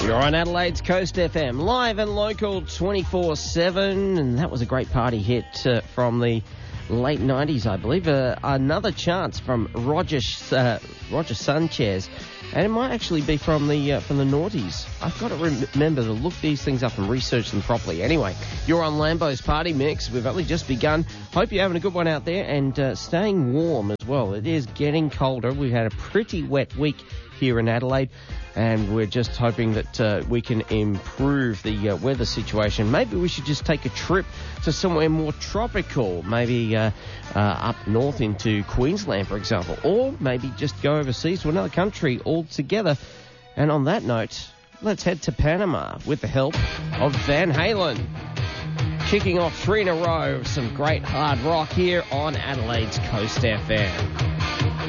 You're on Adelaide's Coast FM, live and local 24/7, and that was a great party hit from the late 90s, I believe. Another chance from Roger Sanchez, and it might actually be from the noughties. I've got to remember to look these things up and research them properly. Anyway, you're on Lambo's Party Mix. We've only just begun. Hope you're having a good one out there and staying warm as well. It is getting colder. We've had a pretty wet week here in Adelaide, and we're just hoping that we can improve the weather situation. Maybe we should just take a trip to somewhere more tropical, maybe up north into Queensland, for example, or maybe just go overseas to another country altogether. And on that note, let's head to Panama with the help of Van Halen. Kicking off 3 in a row of some great hard rock here on Adelaide's Coast FM.